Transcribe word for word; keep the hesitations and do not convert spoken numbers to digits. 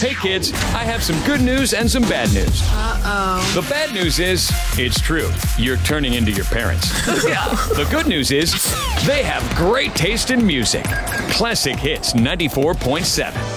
Hey kids, I have some good news and some bad news. Uh-oh. The bad news is, it's true. You're turning into your parents. The good news is, they have great taste in music. Classic Hits ninety-four point seven.